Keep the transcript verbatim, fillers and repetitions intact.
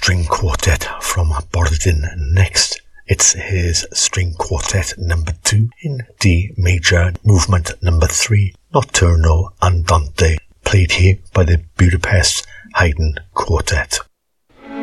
string quartet from Borodin next. It's his string quartet number two in D major, movement number three, Notturno Andante, played here by the Budapest Haydn Quartet.